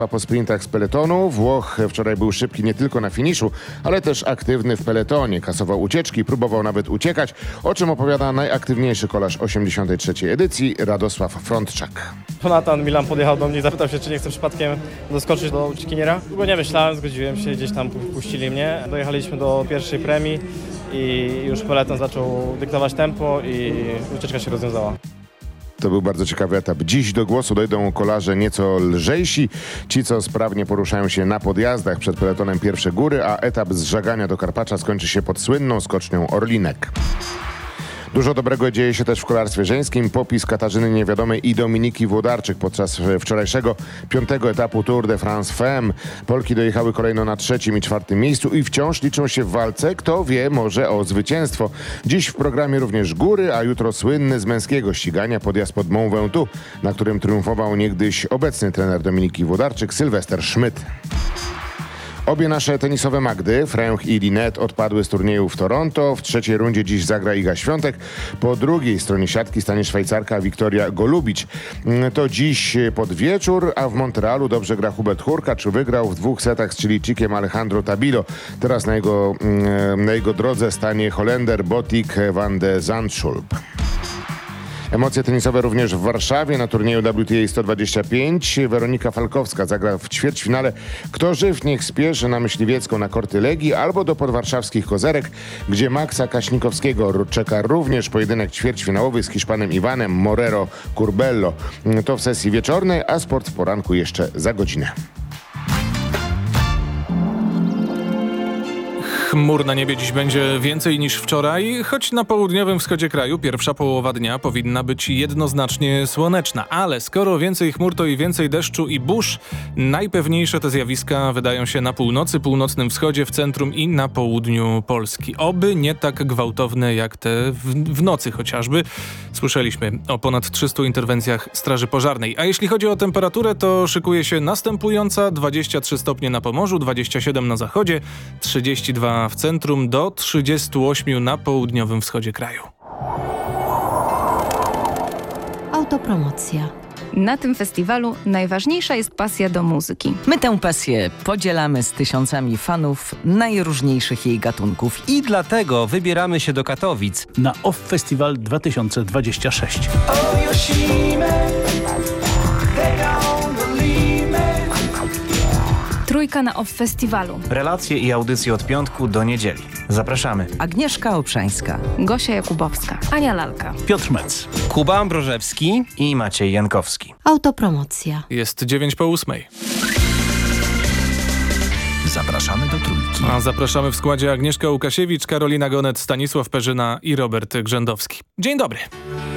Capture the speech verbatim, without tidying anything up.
Po sprintach z peletonu Włoch wczoraj był szybki nie tylko na finiszu, ale też aktywny w peletonie. Kasował ucieczki, próbował nawet uciekać, o czym opowiada najaktywniejszy kolarz osiemdziesiątej trzeciej edycji Radosław Frądczak. Jonathan Milan podjechał do mnie i zapytał się, czy nie chcę przypadkiem doskoczyć do uciekiniera. Długo nie myślałem, zgodziłem się, gdzieś tam puścili mnie. Dojechaliśmy do pierwszej premii i już peleton zaczął dyktować tempo i ucieczka się rozwiązała. To był bardzo ciekawy etap. Dziś do głosu dojdą kolarze nieco lżejsi, ci co sprawnie poruszają się na podjazdach przed peletonem pierwsze góry, a etap z Żagania do Karpacza skończy się pod słynną skocznią Orlinek. Dużo dobrego dzieje się też w kolarstwie żeńskim. Popis Katarzyny Niewiadomej i Dominiki Włodarczyk podczas wczorajszego piątego etapu Tour de France Femme. Polki dojechały kolejno na trzecim i czwartym miejscu i wciąż liczą się w walce. Kto wie, może o zwycięstwo. Dziś w programie również góry, a jutro słynny z męskiego ścigania podjazd pod Mont Ventoux, na którym triumfował niegdyś obecny trener Dominiki Włodarczyk Sylwester Schmidt. Obie nasze tenisowe Magdy, Fręch i Linet, odpadły z turnieju w Toronto. W trzeciej rundzie dziś zagra Iga Świątek. Po drugiej stronie siatki stanie Szwajcarka Wiktoria Golubicz. To dziś pod wieczór, a w Montrealu dobrze gra Hubert Hurkacz. Wygrał w dwóch setach z Chilijczykiem Alejandro Tabilo. Teraz na jego, na jego drodze stanie Holender Botik van de Zandschulp. Emocje tenisowe również w Warszawie na turnieju W T A sto dwadzieścia pięć. Weronika Falkowska zagra w ćwierćfinale. Kto żyw, niech spieszy na Myśliwiecką na korty Legii albo do podwarszawskich Kozerek, gdzie Maxa Kaśnikowskiego czeka również pojedynek ćwierćfinałowy z Hiszpanem Iwanem Morero Curbello. To w sesji wieczornej, a sport w poranku jeszcze za godzinę. Chmur na niebie dziś będzie więcej niż wczoraj, choć na południowym wschodzie kraju pierwsza połowa dnia powinna być jednoznacznie słoneczna. Ale skoro więcej chmur, to i więcej deszczu i burz. Najpewniejsze te zjawiska wydają się na północy, północnym wschodzie, w centrum i na południu Polski. Oby nie tak gwałtowne jak te w, w nocy chociażby. Słyszeliśmy o ponad trzystu interwencjach Straży Pożarnej. A jeśli chodzi o temperaturę, to szykuje się następująca: dwadzieścia trzy stopnie na Pomorzu, dwadzieścia siedem na zachodzie, trzydzieści dwa w centrum, do trzydziestu ośmiu na południowym wschodzie kraju. Autopromocja. Na tym festiwalu najważniejsza jest pasja do muzyki. My tę pasję podzielamy z tysiącami fanów najróżniejszych jej gatunków. I dlatego wybieramy się do Katowic na Off Festival dwa tysiące dwadzieścia sześć. Trójka na Off Festiwalu. Relacje i audycje od piątku do niedzieli. Zapraszamy. Agnieszka Obszańska, Gosia Jakubowska, Ania Lalka, Piotr Mec, Kuba Ambrożewski i Maciej Jankowski. Autopromocja. Jest dziewięć po ósmej. Zapraszamy do Trójki. A zapraszamy w składzie Agnieszka Łukasiewicz, Karolina Gonet, Stanisław Perzyna i Robert Grzędowski. Dzień dobry.